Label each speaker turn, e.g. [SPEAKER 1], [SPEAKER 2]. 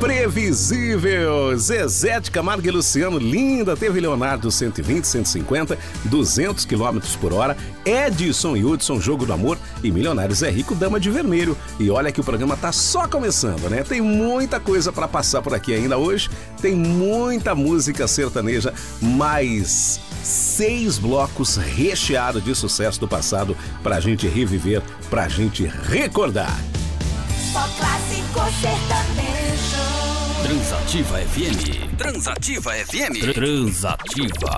[SPEAKER 1] Imprevisível, Zezé de Camargo e Luciano, linda. Teve Leonardo, 120, 150, 200 km por hora. Edson e Hudson, Jogo do Amor. E Milionários é Rico, Dama de Vermelho. E olha que o programa tá só começando, né? Tem muita coisa pra passar por aqui ainda hoje. Tem muita música sertaneja, mais 6 blocos recheados de sucesso do passado pra gente reviver, pra gente recordar.
[SPEAKER 2] Só clássico sertanejo.
[SPEAKER 3] Transativa FM. Transativa FM. Transativa.